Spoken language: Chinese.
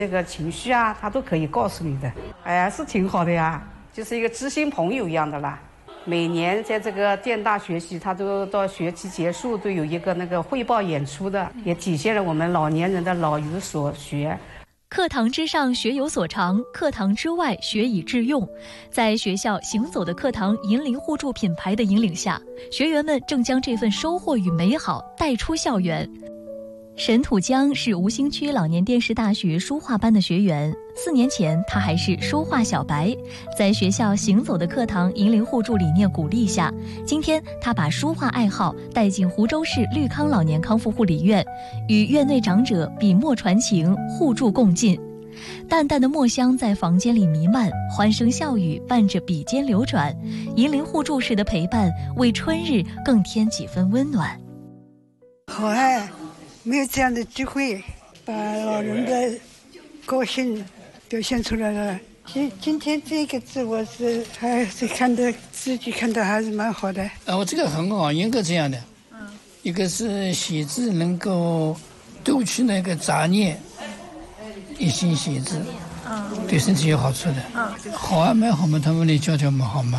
那个情绪啊，他都可以告诉你的。哎呀，是挺好的呀，就是一个知心朋友一样的啦。每年在这个电大学习，他都到学期结束都有一个那个汇报演出的，也体现了我们老年人的老有所学。 课堂之上学有所长，课堂之外学以致用。在学校行走的课堂银铃互助品牌的引领下，学员们正将这份收获与美好带出校园。沈土江是吴兴区老年电视大学书画班的学员，4年前他还是书画小白。在学校行走的课堂银铃互助理念鼓励下，今天他把书画爱好带进湖州市绿康老年康复护理院，与院内长者笔墨传情，互助共进。淡淡的墨香在房间里弥漫，欢声笑语伴着笔尖流转，银铃互助式的陪伴为春日更添几分温暖。 好爱，没有这样的机会，把老人的高兴表现出来了。今天这个字我是还是看的自己看的还是蛮好的。 我这个很好，应该这样的。一个是写字能够丢去那个杂念，一心写字，对身体有好处的。好啊，蛮好嘛，他们来教教嘛，好嘛。